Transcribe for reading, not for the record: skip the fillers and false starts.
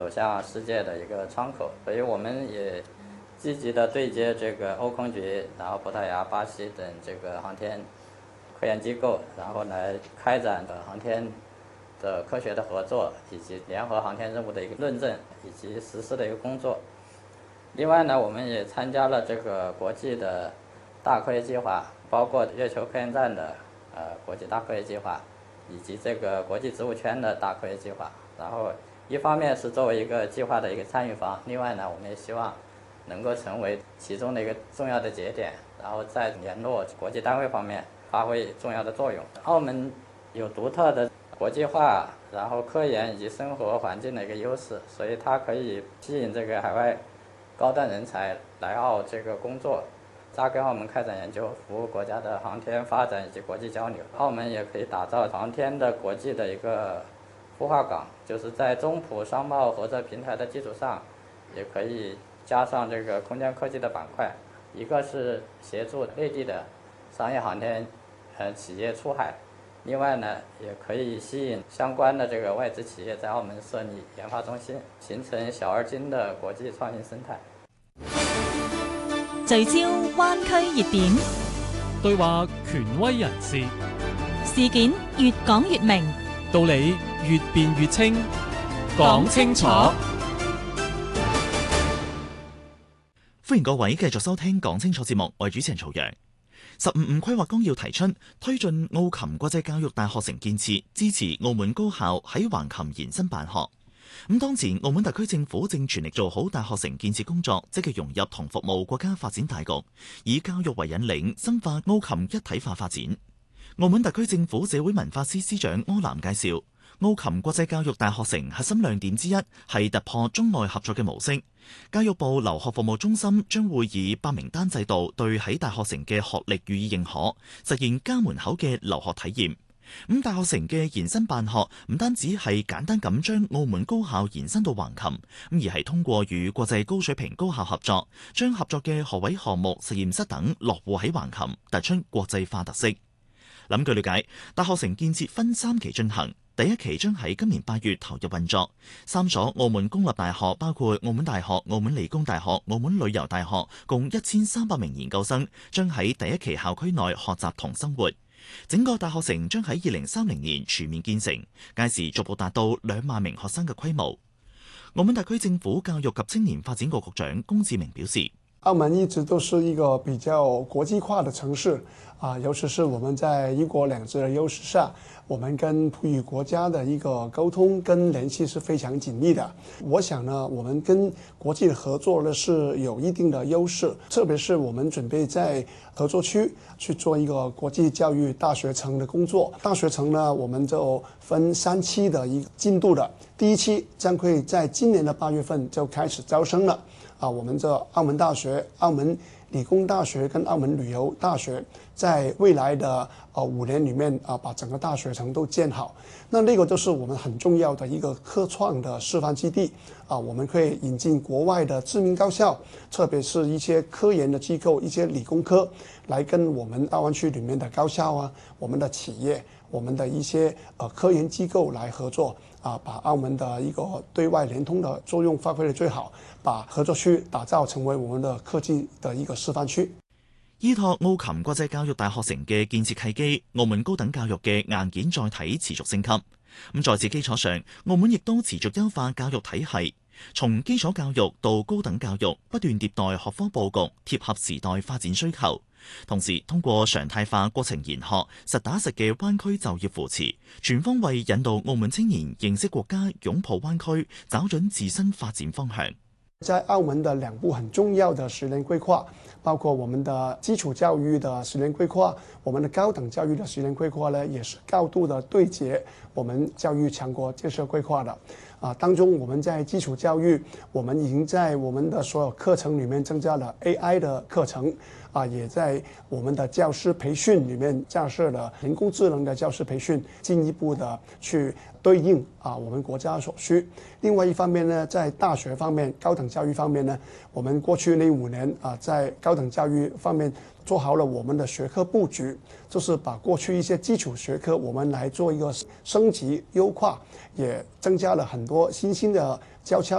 走向世界的一个窗口。所以我们也积极的对接这个欧空局，然后葡萄牙、巴西等这个航天科研机构，然后来开展的航天的科学的合作，以及联合航天任务的一个论证以及实施的一个工作。另外呢，我们也参加了这个国际的大科学计划，包括月球科研站的国际大科学计划，以及这个国际植物圈的大科学计划。然后一方面是作为一个计划的一个参与方，另外呢，我们也希望能够成为其中的一个重要的节点，然后在联络国际单位方面发挥重要的作用。澳门有独特的国际化，然后科研以及生活环境的一个优势，所以它可以吸引这个海外高端人才来澳这个工作，扎根澳门开展研究，服务国家的航天发展以及国际交流。澳门也可以打造航天的国际的一个孵化港，就是在中葡商贸合作平台的基础上，也可以加上这个空间科技的板块，一个是协助内地的商业航天企业出海，另外呢，也可以吸引相关的这个外资企业在澳门设立研发中心，形成小而精的國際創新生態。 聚焦灣區熱點， 對話權威人士， 事件越講越明， 道理越辯越清，講清楚。 歡迎各位繼續收聽講清楚節目，我係主持人曹陽。15規劃綱要提出推進澳琴國際教育大學城建設，支持澳門高校喺橫琴延伸辦學。當前澳門特區政府正全力做好大學城建設工作，積極融入同服務國家發展大局，以教育為引領，深化澳琴一體化發展。澳門特區政府社會文化司司長柯南介紹，澳琴國際教育大學城核心亮點之一係突破中外合作嘅模式。教育部留學服務中心將會以白名單制度對喺大學城嘅學歷予以認可，實現家門口嘅留學體驗。大學城嘅延伸辦學唔單止係簡單咁將澳門高校延伸到橫琴，而係通過與國際高水平高校合作，將合作嘅學位項目、實驗室等落戶喺橫琴，突出國際化特色。據了解，大學城建設分3期進行。第一期將喺今年8月投入運作，3所澳門公立大學包括澳門大學、澳門理工大學、澳門旅遊大學，共1300名研究生將喺第一期校區內學習同生活。整個大學城將喺2030年全面建成，屆時逐步達到2萬名學生嘅規模。澳門特區政府教育及青年發展局局長龔志明表示， 澳門一直都是一個比較國際化的城市尤其是我們在一國兩制的優勢下，我們跟葡語國家的一個溝通跟聯繫是非常緊密的。我想呢，我們跟國際的合作呢是有一定的優勢，特別是我們準備在合作區去做一個國際教育大學城的工作。大學城呢，我們就分3期的一個進度的，第1期將會在今年的8月份就開始招生了。我們這澳門大學、澳門理工大學跟澳門旅遊大學，在未來的5年裡面把整個大學城都建好。那個都是我們很重要的一個科創的示範基地我們可以引進國外的知名高校，特別是一些科研的機構、一些理工科，來跟我們大灣區裡面的高校我們的企業、我們的一些科研機構來合作把澳門的一個對外聯通的作用發揮得最好，把合作區打造成為我們的科技的一個示範區。 依託澳琴國際教育大學城嘅建設契機，澳門高等教育嘅硬件載體持續升級。在此基礎上，澳門亦都持續優化教育體系，從基礎教育到高等教育，不斷迭代學科佈局，貼合時代發展需求。同時，通過常態化過程研學、實打實嘅灣區就業扶持，全方位引導澳門青年認識國家、擁抱灣區，找準自身發展方向。 在澳門的2部很重要的10年規劃，包括我們的基礎教育的10年規劃，我們的高等教育的10年規劃呢，也是高度的對接我們教育強國建設規劃的。當中我們在基礎教育，我們已經在我們的所有課程裡面增加了 AI 的課程，也在我們的教師培訓裡面架設了人工智能的教師培訓，進一步的去對應我們國家所需。另外一方面呢，在大學方面、高等教育方面呢，我們過去那5年在高等教育方面做好了我们的学科布局，就是把过去一些基础学科我们来做一个升级优化，也增加了很多新兴的交叉